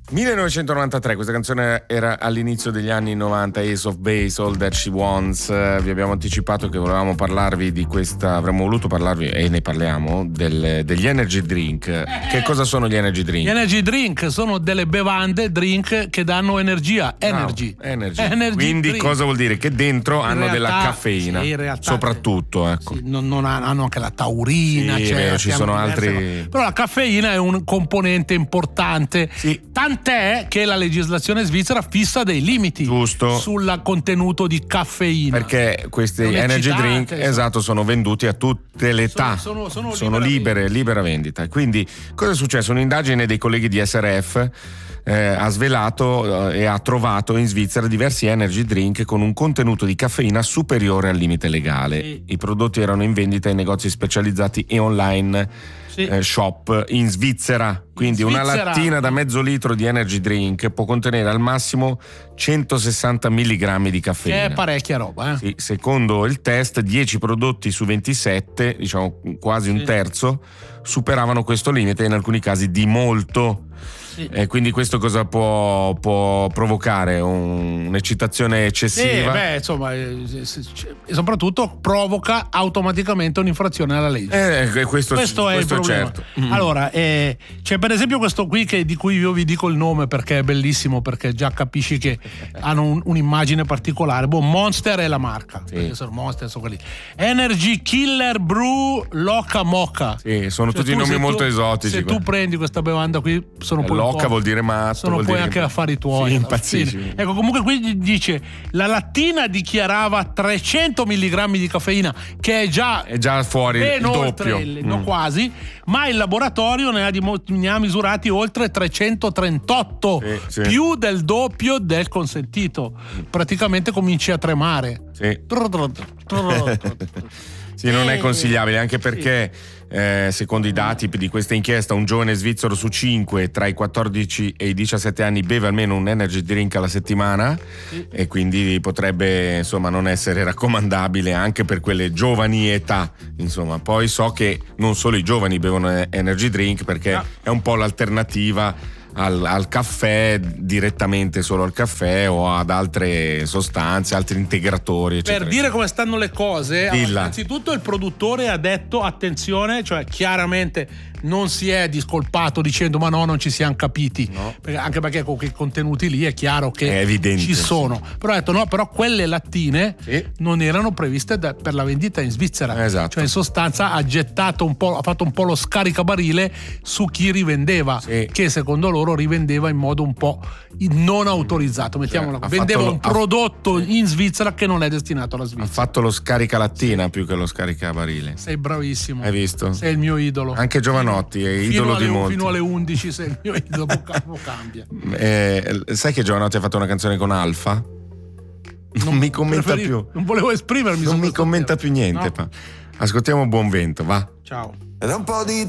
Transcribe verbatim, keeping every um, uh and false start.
millenovecentonovantatré, questa canzone era all'inizio degli anni novanta, Ace of Base, All That She Wants. Vi abbiamo anticipato che volevamo parlarvi di questa, avremmo voluto parlarvi, e ne parliamo, del, degli energy drink. Che cosa sono gli energy drink? Gli energy drink sono delle bevande, drink, che danno energia, energy. No, energy. energy Quindi drink. Cosa vuol dire? Che dentro In hanno realtà, della caffeina, sì, in realtà, soprattutto, ecco. Sì, non, non hanno anche la taurina, sì, cioè, vero, ci sono diverse, altri. Però la caffeina è un componente importante, sì. Tant'è che la legislazione svizzera fissa dei limiti Giusto. sul contenuto di caffeina, perché questi energy drink, esatto, esatto, sono venduti a tutte le età, sono, sono, sono, sono libere, libera vendita. Quindi cosa è successo? Un'indagine dei colleghi di S R F eh, ha svelato eh, e ha trovato in Svizzera diversi energy drink con un contenuto di caffeina superiore al limite legale. Sì. I prodotti erano in vendita in negozi specializzati e online sì. eh, shop in Svizzera. Quindi in una Svizzera, lattina da mezzo litro di energy drink può contenere al massimo centosessanta milligrammi di caffeina. Che è parecchia roba, eh? Sì, secondo il test, dieci prodotti su ventisette, diciamo quasi un sì. terzo, superavano questo limite, in alcuni casi di molto. Sì. E quindi questo cosa può, può provocare? Un, un'eccitazione eccessiva? Sì, beh, insomma, e soprattutto provoca automaticamente un'infrazione alla legge. Eh, questo, questo è questo il problema. Certo. Allora, eh, c'è per esempio questo qui che, di cui io vi dico il nome perché è bellissimo, perché già capisci che hanno un, un'immagine particolare. Boh, Monster è la marca. Sì. Sono Monster, sono quelli. Energy Killer Brew Loca Mocha. Sì, sono cioè, tutti tu, nomi molto tu, esotici. Se qua. tu prendi questa bevanda qui, sono poi Loca vuol dire matto. sono vuol poi dire anche che... affari tuoi. Sì, impazzisci. Ecco, comunque qui dice la lattina dichiarava trecento milligrammi di caffeina, che è già è già fuori ben il oltre doppio, il, mm. no, quasi, ma il laboratorio ne ha, dimo, ne ha misurati oltre trecentotrentotto, sì, sì. più del doppio del consentito. Praticamente cominci a tremare. Sì. Sì, non è consigliabile, anche perché eh, secondo i dati di questa inchiesta un giovane svizzero su cinque tra i quattordici e i diciassette anni beve almeno un energy drink alla settimana, sì. E quindi potrebbe insomma non essere raccomandabile anche per quelle giovani età, insomma. Poi so che non solo i giovani bevono energy drink, perché no. È un po' l'alternativa Al, al caffè, direttamente solo al caffè o ad altre sostanze, altri integratori, eccetera. Per dire come stanno le cose, allora, innanzitutto il produttore ha detto attenzione, cioè chiaramente non si è discolpato dicendo ma no, non ci siamo capiti, no. Perché, anche perché con quei contenuti lì è chiaro che è evidente, ci sono, sì. Però ha detto no, però quelle lattine sì. non erano previste da, per la vendita in Svizzera, esatto. Cioè in sostanza ha gettato un po', ha fatto un po' lo scaricabarile su chi rivendeva, sì. Che secondo loro rivendeva in modo un po' non autorizzato, mettiamola così, cioè, vendeva lo, un prodotto ha, in Svizzera che non è destinato alla Svizzera. Ha fatto lo scaricalattina, sì. Più che lo scaricabarile. Sei bravissimo. Hai visto? Sei il mio idolo. Anche Giovanotti è fino idolo alle, di molti. Fino alle undici sei il mio idolo, dopo cambia. Eh, sai che Giovanotti ha fatto una canzone con Alfa? Non, non mi commenta più. Non volevo esprimermi. Non mi commenta più niente. No. Ascoltiamo Buon Vento, va. Ciao. Ed è un po' di